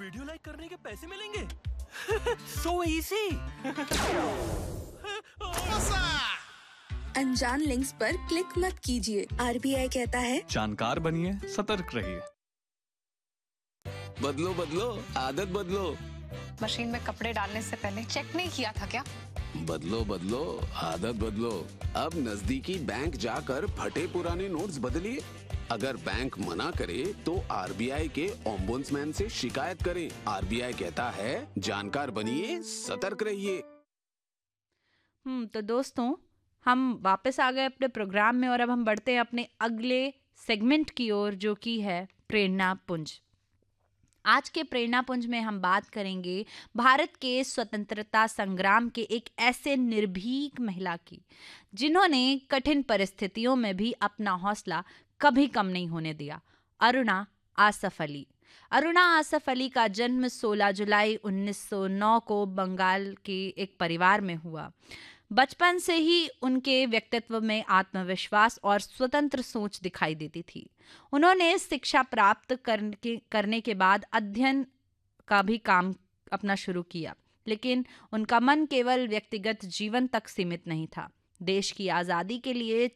Video like करने के पैसे मिलेंगे? So easy. अनजान लिंक्स पर क्लिक मत कीजिए। आरबीआई कहता है जानकार बनिए, सतर्क रहिए। बदलो बदलो आदत बदलो। मशीन में कपड़े डालने से पहले चेक नहीं किया था क्या? बदलो बदलो आदत बदलो। अब नजदीकी बैंक जाकर फटे पुराने नोट्स बदलिए। अगर बैंक मना करे तो आरबीआई के ओम्बुड्समैन से शिकायत करें। आरबीआई कहता है जानकार बनिए, सतर्क रहिए। तो दोस्तों, हम वापस आ गए अपने प्रोग्राम में और अब हम बढ़ते हैं अपने अगले सेगमेंट की ओर, जो कि है प्रेरणा पुंज। आज के प्रेरणा पुंज में हम बात करेंगे भारत के स्वतंत्रता संग्राम के एक ऐसे निर्भीक महिला की, जिन्होंने कठिन परिस्थितियों में भी अपना हौसला कभी कम नहीं होने दिया। अरुणा आसफ अली। अरुणा आसफ अली का जन्म 16 जुलाई 1909 को बंगाल के एक परिवार में हुआ। बचपन से ही उनके व्यक्तित्व में आत्मविश्वास और स्वतंत्र सोच दिखाई देती थी। उन्होंने शिक्षा प्राप्त करने के बाद अध्ययन का भी काम अपना शुरू किया, लेकिन उनका मन केवल व्यक्तिगत जीवन तक सीमित नहीं था। देश की आज़ादी के लिए